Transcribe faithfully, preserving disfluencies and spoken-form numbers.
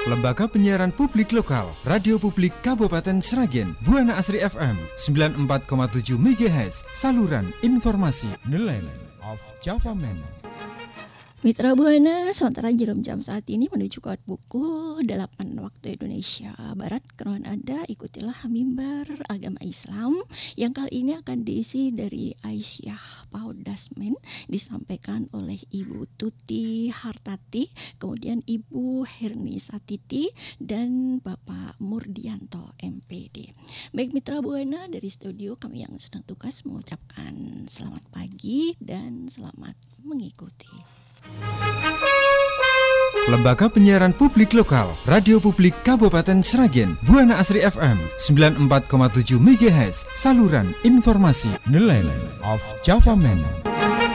Lembaga Penyiaran Publik Lokal, Radio Publik Kabupaten Sragen, Buana Asri F M sembilan puluh empat koma tujuh megahertz, saluran informasi nelayan of Java Man. Mitra Buana, sementara jarum jam saat ini menuju ke pukul delapan waktu Indonesia Barat. Keruan Anda, ikutilah mimbar agama Islam yang kali ini akan diisi dari Aisyah Paudasmen, disampaikan oleh Ibu Tuti Hartati, kemudian Ibu Herni Satiti, dan Bapak Murdianto M P D. Baik Mitra Buana, dari studio kami yang sedang tugas mengucapkan selamat pagi dan selamat mengikuti. Lembaga Penyiaran Publik Lokal, Radio Publik Kabupaten Sragen, Buana Asri F M sembilan puluh empat koma tujuh megahertz, saluran informasi nelayan of Java Man.